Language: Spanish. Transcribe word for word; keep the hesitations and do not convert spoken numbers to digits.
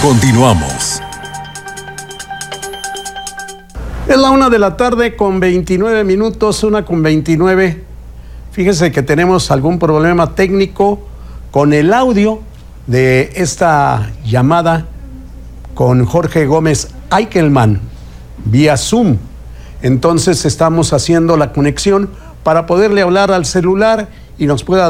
Continuamos. Es la una de la tarde con veintinueve minutos, una con veintinueve. Fíjese que tenemos algún problema técnico con el audio de esta llamada con Jorge Gómez Eichelman vía Zoom. Entonces estamos haciendo la conexión para poderle hablar al celular y nos pueda